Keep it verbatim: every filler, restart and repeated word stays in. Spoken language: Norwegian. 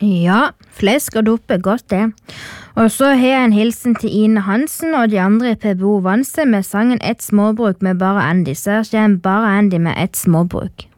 Ja, flesk og duppe, godt det. Og så har jeg en hilsen til Ine Hansen og de andre i P B O Vanse med sangen Et småbruk med bare Andy, så her kommer bare Andy med Et småbruk.